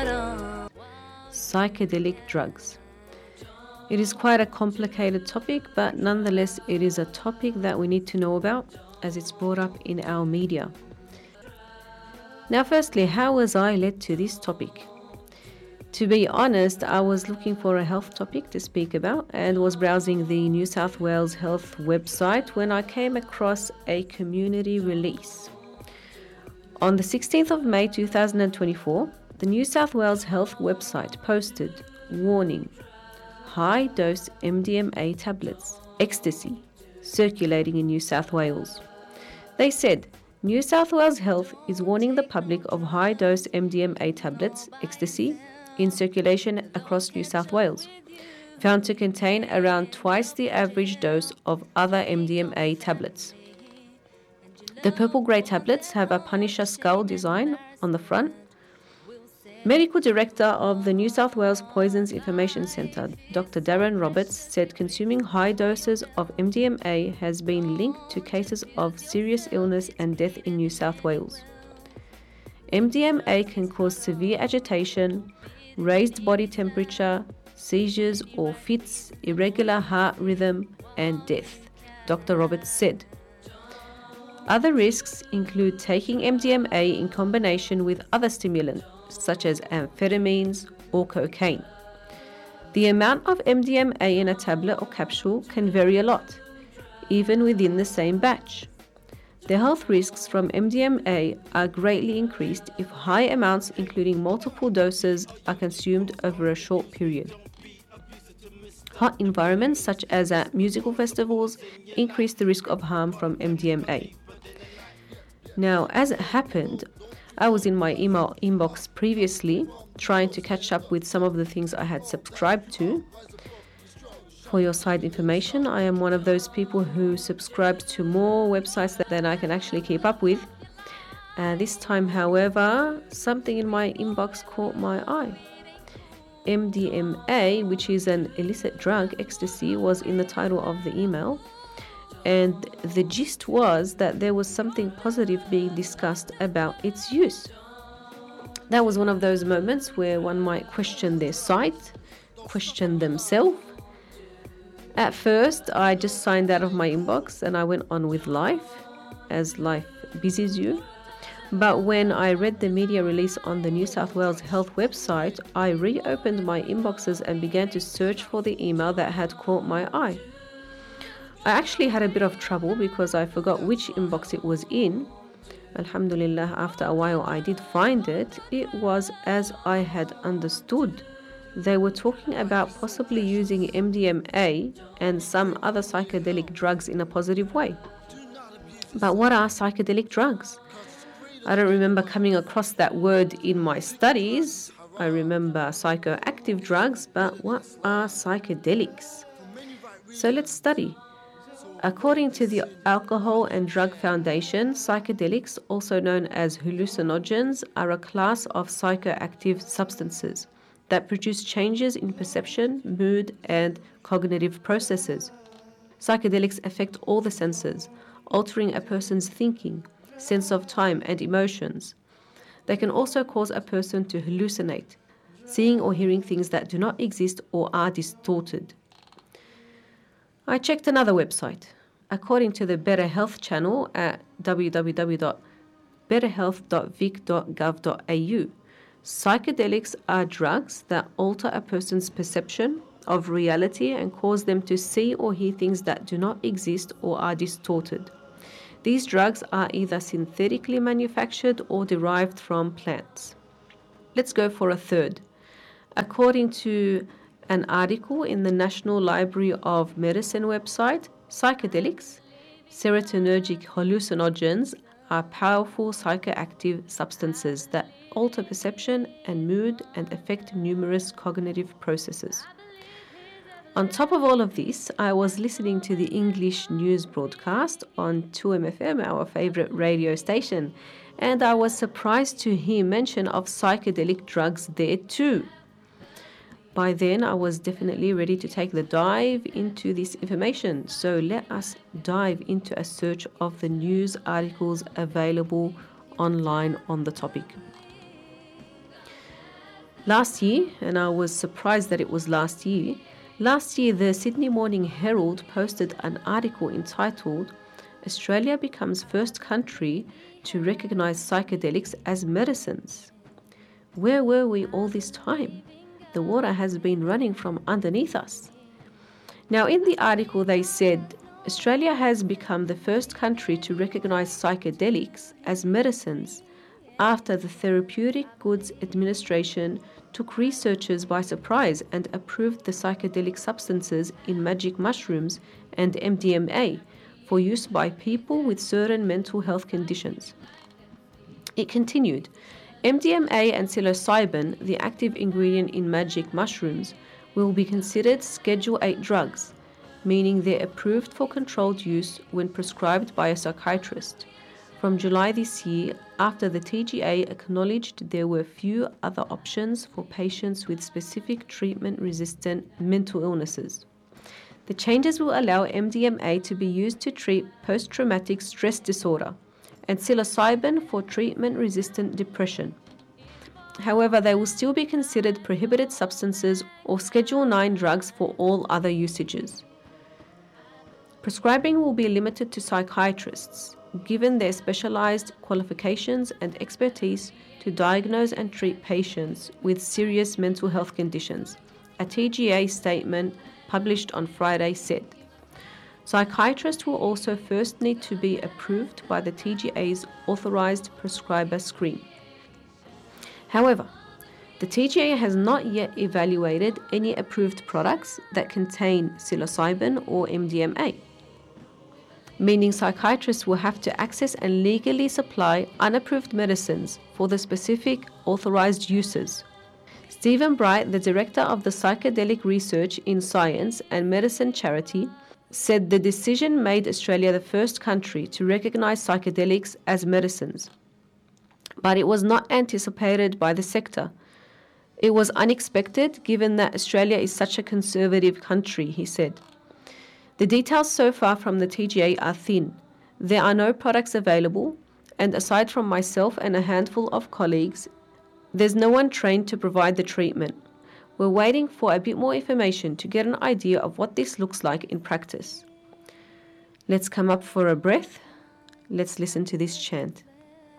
Psychedelic drugs. It is quite a complicated topic, but nonetheless it is a topic that we need to know about as it's brought up in our media. Now firstly, how was I led to this topic? To be honest, I was looking for a health topic to speak about and was browsing the New South Wales Health website when I came across a community release. On the 16th of May 2024, the New South Wales Health website posted, warning, high-dose MDMA tablets, ecstasy, circulating in New South Wales. They said, New South Wales Health is warning the public of high-dose MDMA tablets, ecstasy, in circulation across New South Wales, found to contain around twice the average dose of other MDMA tablets. The purple grey tablets have a Punisher skull design on the front. Medical Director of the New South Wales Poisons Information Centre, Dr. Darren Roberts, said consuming high doses of MDMA has been linked to cases of serious illness and death in New South Wales. MDMA can cause severe agitation, raised body temperature, seizures or fits, irregular heart rhythm, and death, Dr. Roberts said. Other risks include taking MDMA in combination with other stimulants, such as amphetamines or cocaine. The amount of MDMA in a tablet or capsule can vary a lot, even within the same batch. The health risks from MDMA are greatly increased if high amounts, including multiple doses, are consumed over a short period. Hot environments, such as at musical festivals, increase the risk of harm from MDMA. Now, as it happened, I was in my email inbox previously trying to catch up with some of the things I had subscribed to. For your side information, I am one of those people who subscribes to more websites than I can actually keep up with. This time, however, something in my inbox caught my eye. MDMA, which is an illicit drug, ecstasy, was in the title of the email. And the gist was that there was something positive being discussed about its use. That was one of those moments where one might question their site, question themselves. At first, I just signed out of my inbox and I went on with life, as life busies you. But when I read the media release on the New South Wales Health website, I reopened my inboxes and began to search for the email that had caught my eye. I actually had a bit of trouble because I forgot which inbox it was in. Alhamdulillah, after a while I did find it. It was as I had understood. They were talking about possibly using MDMA and some other psychedelic drugs in a positive way. But what are psychedelic drugs? I don't remember coming across that word in my studies. I remember psychoactive drugs, but what are psychedelics? So let's study. According to the Alcohol and Drug Foundation, psychedelics, also known as hallucinogens, are a class of psychoactive substances that produce changes in perception, mood, and cognitive processes. Psychedelics affect all the senses, altering a person's thinking, sense of time, and emotions. They can also cause a person to hallucinate, seeing or hearing things that do not exist or are distorted. I checked another website. According to the Better Health channel at www.betterhealth.vic.gov.au, psychedelics are drugs that alter a person's perception of reality and cause them to see or hear things that do not exist or are distorted. These drugs are either synthetically manufactured or derived from plants. Let's go for a third. According to an article in the National Library of Medicine website, psychedelics, serotonergic hallucinogens, are powerful psychoactive substances that alter perception and mood and affect numerous cognitive processes. On top of all of this, I was listening to the English news broadcast on 2MFM, our favorite radio station, and I was surprised to hear mention of psychedelic drugs there too. By then, I was definitely ready to take the dive into this information, so let us dive into a search of the news articles available online on the topic. Last year, and I was surprised that it was last year, the Sydney Morning Herald posted an article entitled Australia becomes first country to recognise psychedelics as medicines. Where were we all this time? The water has been running from underneath us. Now, in the article, they said Australia has become the first country to recognise psychedelics as medicines after the Therapeutic Goods Administration took researchers by surprise and approved the psychedelic substances in magic mushrooms and MDMA for use by people with certain mental health conditions. It continued, MDMA and psilocybin, the active ingredient in magic mushrooms, will be considered Schedule 8 drugs, meaning they're approved for controlled use when prescribed by a psychiatrist. From July this year, after the TGA acknowledged there were few other options for patients with specific treatment-resistant mental illnesses. The changes will allow MDMA to be used to treat post-traumatic stress disorder and psilocybin for treatment-resistant depression. However, they will still be considered prohibited substances or Schedule 9 drugs for all other usages. Prescribing will be limited to psychiatrists, given their specialized qualifications and expertise to diagnose and treat patients with serious mental health conditions, a TGA statement published on Friday said. Psychiatrists will also first need to be approved by the TGA's authorized prescriber screen. However, the TGA has not yet evaluated any approved products that contain psilocybin or MDMA, meaning psychiatrists will have to access and legally supply unapproved medicines for the specific authorized uses. Stephen Bright, the director of the Psychedelic Research in Science and Medicine charity, said the decision made Australia the first country to recognize psychedelics as medicines. But it was not anticipated by the sector. It was unexpected given that Australia is such a conservative country, he said. The details so far from the TGA are thin. There are no products available, and aside from myself and a handful of colleagues, there's no one trained to provide the treatment. We're waiting for a bit more information to get an idea of what this looks like in practice. Let's come up for a breath. Let's listen to this chant.